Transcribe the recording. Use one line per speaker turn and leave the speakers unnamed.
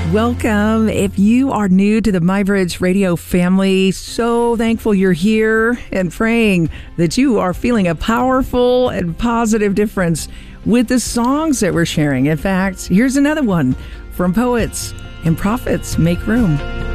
Welcome. If you are new to the MyBridge Radio family, so thankful you're here and praying that you are feeling a powerful and positive difference with the songs that we're sharing. In fact, here's another one from Poets and Prophets Make Room.